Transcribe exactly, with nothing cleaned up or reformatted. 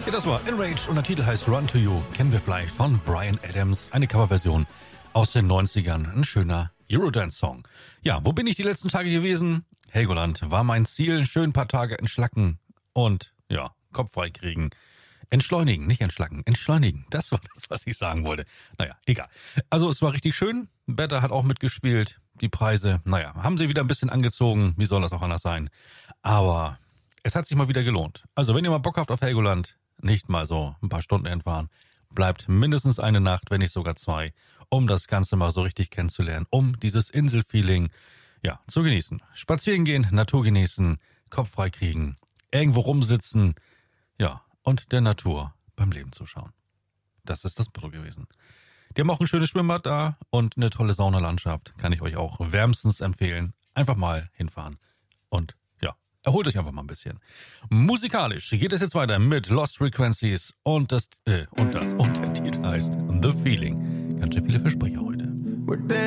Ja, das war Enraged und der Titel heißt Run to You. Kennen wir vielleicht von Bryan Adams. Eine Coverversion aus den neunzigern. Ein schöner Eurodance-Song. Ja, wo bin ich die letzten Tage gewesen? Helgoland war mein Ziel. Schön ein paar Tage entschlacken und ja, Kopf frei kriegen. Entschleunigen, nicht entschlacken, entschleunigen. Das war das, was ich sagen wollte. Naja, egal. Also es war richtig schön. Wetter hat auch mitgespielt. Die Preise, naja, haben sie wieder ein bisschen angezogen. Wie soll das auch anders sein? Aber es hat sich mal wieder gelohnt. Also wenn ihr mal Bock habt auf Helgoland, nicht mal so ein paar Stunden entfahren. Bleibt mindestens eine Nacht, wenn nicht sogar zwei, um das Ganze mal so richtig kennenzulernen, um dieses Inselfeeling, ja, zu genießen. Spazieren gehen, Natur genießen, Kopf frei kriegen, irgendwo rumsitzen, ja, und der Natur beim Leben zuschauen. Das ist das Motto gewesen. Die haben auch ein schönes Schwimmbad da und eine tolle Saunalandschaft. Kann ich euch auch wärmstens empfehlen. Einfach mal hinfahren und ja, erholt euch einfach mal ein bisschen. Musikalisch geht es jetzt weiter mit Lost Frequencies und das, äh, und das, und der Titel heißt The Feeling. Ganz schön viele Versprecher heute.